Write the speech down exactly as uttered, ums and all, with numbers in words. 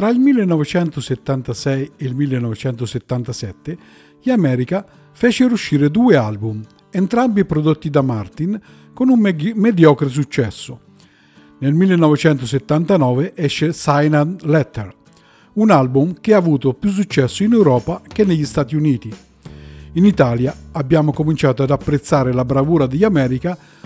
Tra il millenovecentosettantasei e il millenovecentosettantasette gli America fecero uscire due album, entrambi prodotti da Martin, con un me- mediocre successo. Nel millenovecentosettantanove esce Cyanide Letter, un album che ha avuto più successo in Europa che negli Stati Uniti. In Italia abbiamo cominciato ad apprezzare la bravura degli America